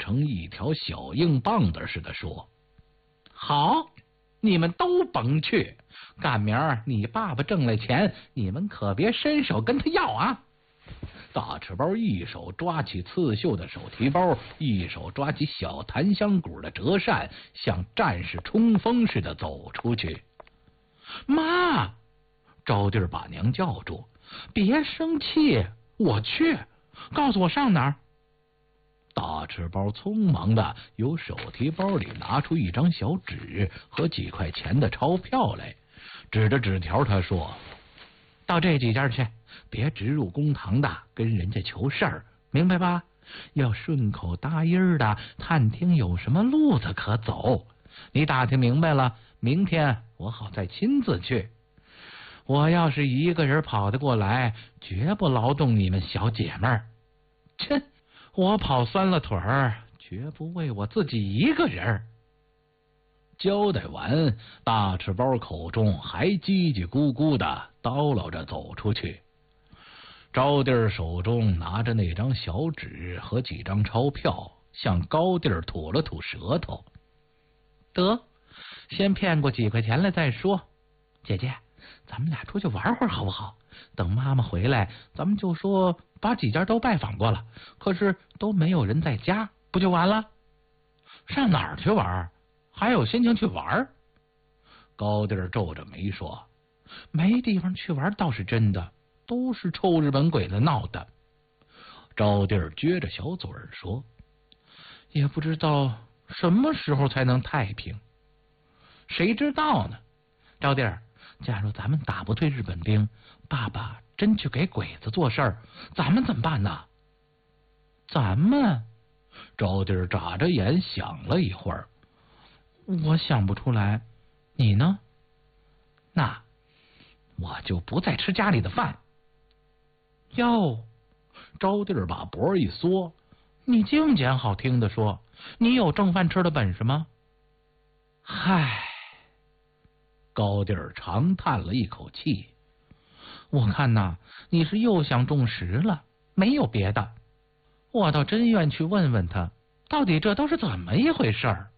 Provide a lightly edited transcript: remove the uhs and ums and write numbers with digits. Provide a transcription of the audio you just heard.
成一条小硬棒子似的说：“好，你们都甭去，赶明儿你爸爸挣来钱，你们可别伸手跟他要啊！”大赤包一手抓起刺绣的手提包，一手抓起小檀香骨的折扇，像战士冲锋似的走出去。妈！招娣把娘叫住：“别生气，我去，告诉我上哪儿。”大赤包匆忙的由手提包里拿出一张小纸和几块钱的钞票来，指着纸条他说：“到这几家去，别直入公堂的跟人家求事儿，明白吧？要顺口答音的探听有什么路子可走。你打听明白了，明天我好再亲自去。我要是一个人跑得过来，绝不劳动你们小姐妹儿。切，我跑酸了腿儿，绝不为我自己一个人。”交代完，大赤包口中还叽叽咕咕的叨唠着走出去。招娣手中拿着那张小纸和几张钞票，向高地吐了吐舌头：“得，先骗过几块钱来再说。姐姐，咱们俩出去玩会儿好不好？等妈妈回来，咱们就说把几家都拜访过了，可是都没有人在家，不就完了？上哪儿去玩？还有心情去玩？”高地皱着眉说：“没地方去玩倒是真的，都是臭日本鬼子闹的。”招娣撅着小嘴说：“也不知道什么时候才能太平。谁知道呢？招娣，假如咱们打不退日本兵，爸爸真去给鬼子做事儿，咱们怎么办呢？”“咱们？”招娣眨着眼想了一会儿：“我想不出来，你呢？”“那我就不再吃家里的饭。”“哟！”招娣把脖一缩：“你净捡好听的说，你有挣饭吃的本事吗？”“嗨！”高娣长叹了一口气：“我看呐，你是又想中实了，没有别的。我倒真愿去问问他，到底这都是怎么一回事儿。”